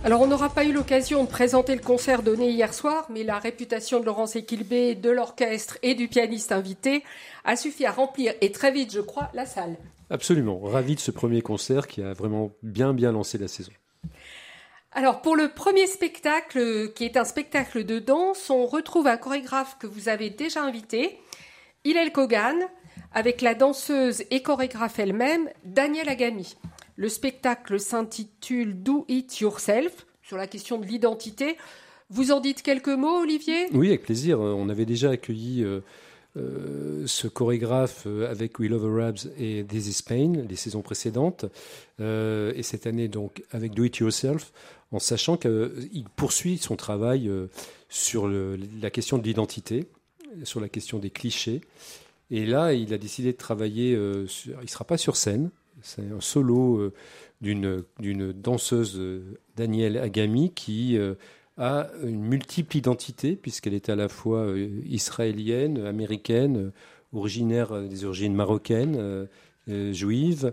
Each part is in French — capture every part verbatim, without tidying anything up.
Alors, on n'aura pas eu l'occasion de présenter le concert donné hier soir, mais la réputation de Laurence Equilbé, de l'orchestre et du pianiste invité a suffi à remplir, et très vite, je crois, la salle. Absolument. Ravi de ce premier concert qui a vraiment bien, bien lancé la saison. Alors, pour le premier spectacle, qui est un spectacle de danse, on retrouve un chorégraphe que vous avez déjà invité, Hillel Kogan, avec la danseuse et chorégraphe elle-même, Danielle Agami. Le spectacle s'intitule Do It Yourself, sur la question de l'identité. Vous en dites quelques mots, Olivier ? Oui, avec plaisir. On avait déjà accueilli euh, euh, ce chorégraphe avec We Love Arabs et This is Spain, les saisons précédentes. Euh, et cette année, donc, avec Do It Yourself, en sachant qu'il poursuit son travail euh, sur le, la question de l'identité, sur la question des clichés. Et là, il a décidé de travailler, euh, sur, il ne sera pas sur scène. C'est un solo euh, d'une, d'une danseuse, euh, Danielle Agami, qui euh, a une multiple identité, puisqu'elle est à la fois euh, israélienne, américaine, euh, originaire euh, des origines marocaines, euh, euh, juive,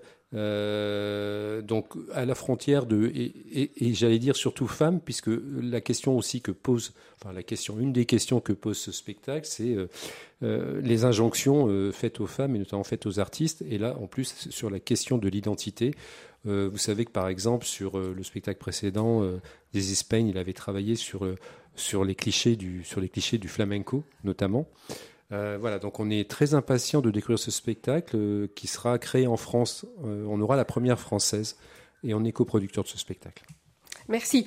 euh, donc à la frontière de... Et, et, et j'allais dire surtout femme, puisque la question aussi que pose... Enfin, la question, une des questions que pose ce spectacle, c'est... Euh, Euh, les injonctions euh, faites aux femmes et notamment faites aux artistes. Et là, en plus, sur la question de l'identité, euh, vous savez que par exemple, sur euh, le spectacle précédent, euh, This is Spain, il avait travaillé sur, euh, sur, les clichés du, sur les clichés du flamenco, notamment. Euh, voilà, donc on est très impatient de découvrir ce spectacle euh, qui sera créé en France. Euh, on aura la première française et on est coproducteur de ce spectacle. Merci.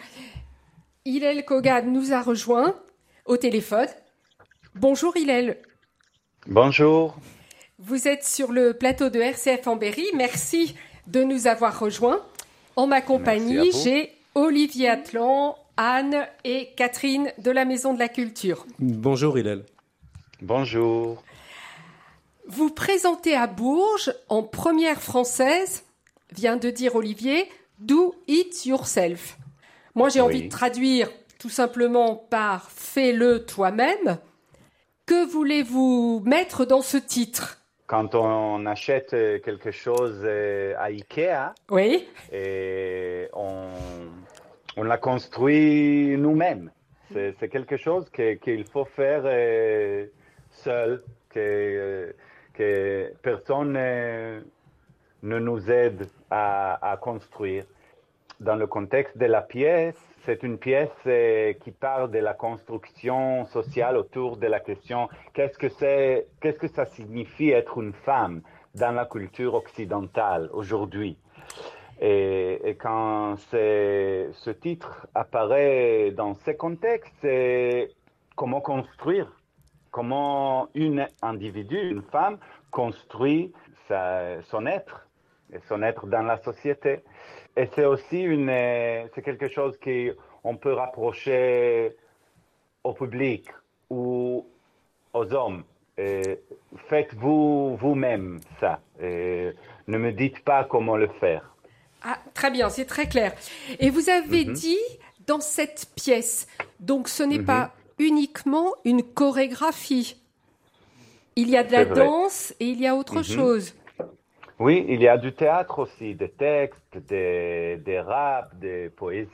Hillel Kogan nous a rejoint au téléphone. Bonjour Hillel. Bonjour. Vous êtes sur le plateau de R C F en Berry. Merci de nous avoir rejoints. En ma compagnie, j'ai Olivier Atlan, Anne et Catherine de la Maison de la Culture. Bonjour Hillel. Bonjour. Vous présentez à Bourges, en première française, vient de dire Olivier, Do It Yourself. Moi, j'ai oui. envie de traduire tout simplement par « fais-le toi-même ». Que voulez-vous mettre dans ce titre ? Quand on achète quelque chose à Ikea, oui. et on, on la construit nous-mêmes. C'est, c'est quelque chose que, qu'il faut faire seul, que, que personne ne nous aide à, à construire. Dans le contexte de la pièce, c'est une pièce euh, qui parle de la construction sociale autour de la question qu'est-ce que c'est, qu'est-ce que ça signifie être une femme dans la culture occidentale aujourd'hui. Et, et quand ce titre apparaît dans ce contexte, c'est comment construire, comment une individu, une femme, construit sa, son être, et son être dans la société. Et c'est aussi une, c'est quelque chose qu'on peut rapprocher au public ou aux hommes. Et faites-vous vous-même ça. Et ne me dites pas comment le faire. Ah, très bien, c'est très clair. Et vous avez mm-hmm. dit dans cette pièce, donc ce n'est mm-hmm. pas uniquement une chorégraphie. Il y a de la danse et il y a autre mm-hmm. chose. Oui, il y a du théâtre aussi, des textes, des, des raps, des poésies.